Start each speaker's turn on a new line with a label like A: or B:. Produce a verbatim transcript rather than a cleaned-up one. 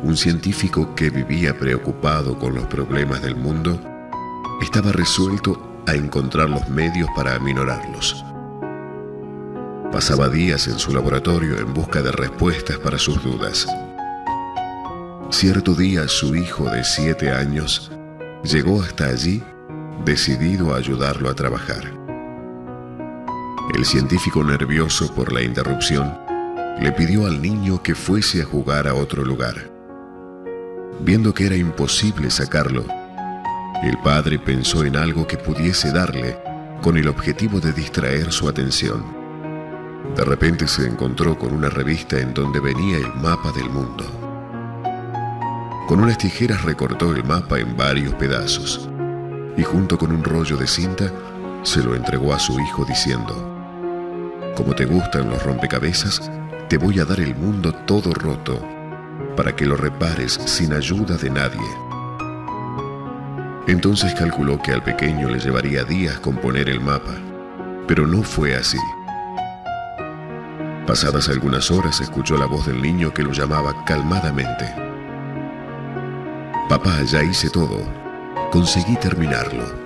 A: un científico que vivía preocupado con los problemas del mundo, estaba resuelto a encontrar los medios para aminorarlos. Pasaba días en su laboratorio en busca de respuestas para sus dudas. Cierto día su hijo de siete años llegó hasta allí decidido a ayudarlo a trabajar. El científico, nervioso por la interrupción, le pidió al niño que fuese a jugar a otro lugar. Viendo que era imposible sacarlo, el padre pensó en algo que pudiese darle con el objetivo de distraer su atención. De repente se encontró con una revista en donde venía el mapa del mundo. Con unas tijeras recortó el mapa en varios pedazos y junto con un rollo de cinta se lo entregó a su hijo diciendo: «Como te gustan los rompecabezas, te voy a dar el mundo todo roto para que lo repares sin ayuda de nadie». Entonces calculó que al pequeño le llevaría días componer el mapa, pero no fue así. Pasadas algunas horas escuchó la voz del niño que lo llamaba calmadamente: «Papá, ya hice todo. Conseguí terminarlo».